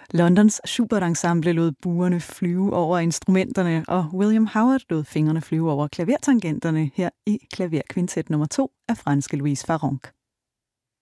Londons Schubert-ensemble lod buerne flyve over instrumenterne, og William Howard lod fingrene flyve over klavertangenterne her i klaverkvintet nummer 2 af franske Louise Farrenc.